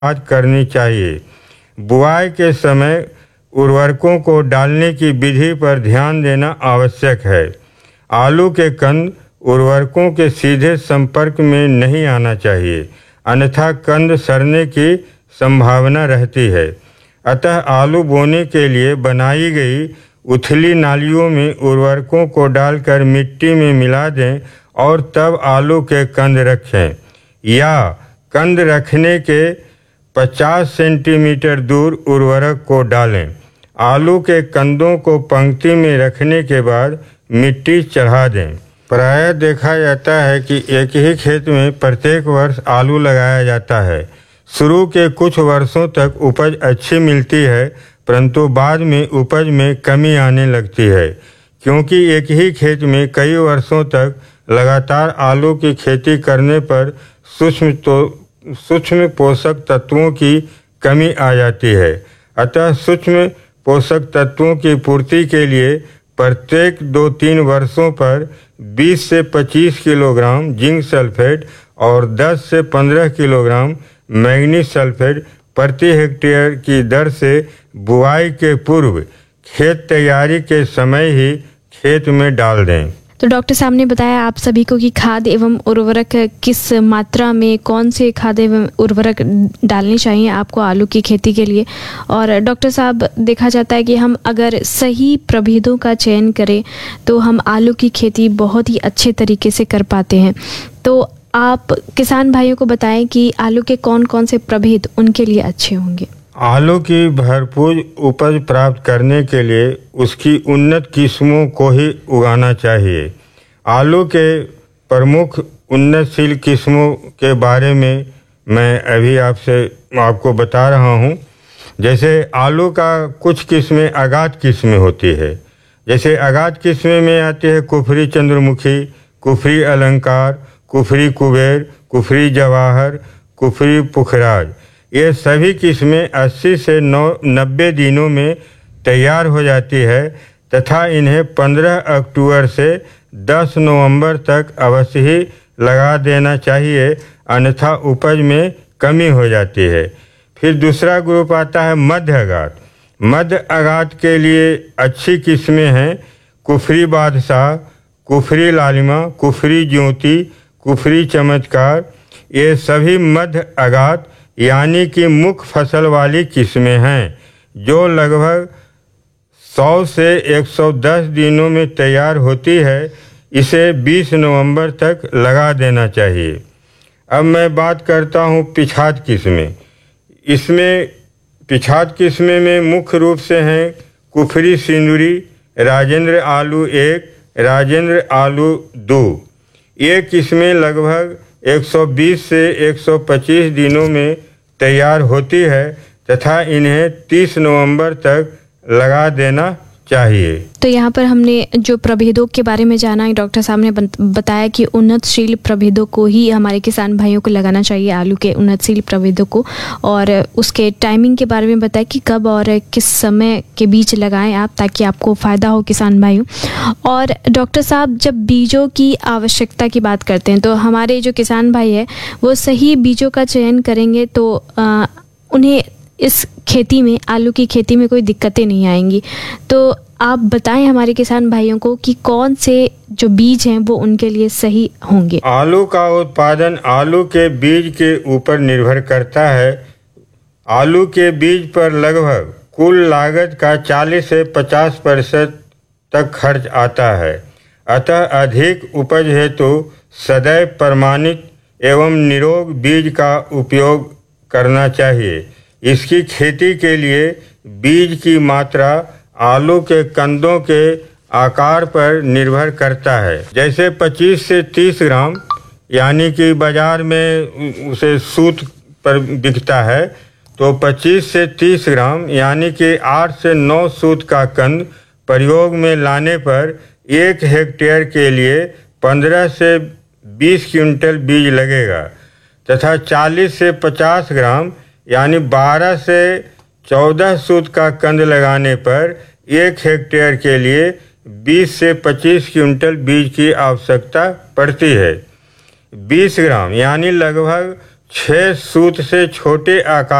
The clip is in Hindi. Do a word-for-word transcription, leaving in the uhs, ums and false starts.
बात करनी चाहिए। बुआई के समय उर्वरकों को डालने की विधि पर ध्यान देना आवश्यक है। आलू के कंद उर्वरकों के सीधे संपर्क में नहीं आना चाहिए, अन्यथा कंद सड़ने की संभावना रहती है। अतः आलू बोने के लिए बनाई गई उथली नालियों में उर्वरकों को डालकर मिट्टी में मिला दें और तब आलू के कंद रखें, या कंद रखने के पचास सेंटीमीटर दूर उर्वरक को डालें। आलू के कंदों को पंक्ति में रखने के बाद मिट्टी चढ़ा दें। प्रायः देखा जाता है कि एक ही खेत में प्रत्येक वर्ष आलू लगाया जाता है। शुरू के कुछ वर्षों तक उपज अच्छी मिलती है, परंतु बाद में उपज में कमी आने लगती है, क्योंकि एक ही खेत में कई वर्षों तक लगातार आलू की खेती करने पर सूक्ष्म तो सूक्ष्म पोषक तत्वों की कमी आ जाती है। अतः सूक्ष्म पोषक तत्वों की पूर्ति के लिए प्रत्येक दो तीन वर्षों पर बीस से पच्चीस किलोग्राम जिंक सल्फेट और दस से पंद्रह किलोग्राम मैग्नीज सल्फेट प्रति हेक्टेयर की दर से बुआई के पूर्व खेत तैयारी के समय ही खेत में डाल दें। तो डॉक्टर साहब ने बताया आप सभी को कि खाद एवं उर्वरक किस मात्रा में कौन से खाद एवं उर्वरक डालने चाहिए आपको आलू की खेती के लिए। और डॉक्टर साहब देखा जाता है कि हम अगर सही प्रभेदों का चयन करें तो हम आलू की खेती बहुत ही अच्छे तरीके से कर पाते हैं। तो आप किसान भाइयों को बताएं कि आलू के कौन कौन से प्रभेद उनके लिए अच्छे होंगे। आलू की भरपूर उपज प्राप्त करने के लिए उसकी उन्नत किस्मों को ही उगाना चाहिए। आलू के प्रमुख उन्नतशील किस्मों के बारे में मैं अभी आपसे आपको बता रहा हूँ। जैसे आलू का कुछ किस्में अगाध किस्में होती है। जैसे अगाध किस्में में आती है कुफरी चंद्रमुखी, कुफरी अलंकार, कुफरी कुबेर, कुफरी जवाहर, कुफरी पुखराज। ये सभी किस्में अस्सी से नौ नब्बे दिनों में तैयार हो जाती है तथा इन्हें पंद्रह अक्टूबर से दस नवंबर तक अवश्य ही लगा देना चाहिए, अन्यथा उपज में कमी हो जाती है। फिर दूसरा ग्रुप आता है मध्य अगाध। मध्य अगाध के लिए अच्छी किस्में हैं कुफरी बादशाह, कुफरी लालिमा, कुफरी ज्योति, कुफरी चमत्कार। ये सभी मध्य अगाध यानी कि मुख्य फसल वाली किस्में हैं, जो लगभग सौ से एक सौ दस दिनों में तैयार होती है। इसे बीस नवंबर तक लगा देना चाहिए। अब मैं बात करता हूँ पिछात किस्में। इसमें पिछात किस्में में मुख्य रूप से हैं कुफरी सिंदूरी, राजेंद्र आलू एक, राजेंद्र आलू दो। ये किस्में लगभग एक सौ बीस से एक सौ पच्चीस दिनों में तैयार होती है तथा इन्हें तीस नवंबर तक लगा देना चाहिए। तो यहाँ पर हमने जो प्रभेदों के बारे में जाना है, डॉक्टर साहब ने बताया कि उन्नतशील प्रभेदों को ही हमारे किसान भाइयों को लगाना चाहिए, आलू के उन्नतशील प्रभेदों को। और उसके टाइमिंग के बारे में बताया कि कब और किस समय के बीज लगाएं आप, ताकि आपको फ़ायदा हो किसान भाइयों। और डॉक्टर साहब जब बीजों की आवश्यकता की बात करते हैं तो हमारे जो किसान भाई है वो सही बीजों का चयन करेंगे तो आ, उन्हें इस खेती में, आलू की खेती में कोई दिक्कतें नहीं आएंगी। तो आप बताएं हमारे किसान भाइयों को कि कौन से जो बीज हैं वो उनके लिए सही होंगे। आलू का उत्पादन आलू के बीज के ऊपर निर्भर करता है। आलू के बीज पर लगभग कुल लागत का चालीस से पचास प्रतिशत तक खर्च आता है। अतः अधिक उपज हेतु सदैव प्रमाणित एवं निरोग बीज का उपयोग करना चाहिए। इसकी खेती के लिए बीज की मात्रा आलू के कंदों के आकार पर निर्भर करता है। जैसे पच्चीस से तीस ग्राम यानी कि बाजार में उसे सूत पर बिकता है, तो पच्चीस से तीस ग्राम यानी कि आठ से नौ सूत का कंद प्रयोग में लाने पर एक हेक्टेयर के लिए पंद्रह से बीस क्विंटल बीज लगेगा तथा चालीस से पचास ग्राम यानी बारह से चौदह सूत का कंद लगाने पर एक हेक्टेयर के लिए बीस से पच्चीस क्विंटल बीज की आवश्यकता पड़ती है। बीस ग्राम यानी लगभग छह सूत से छोटे आकार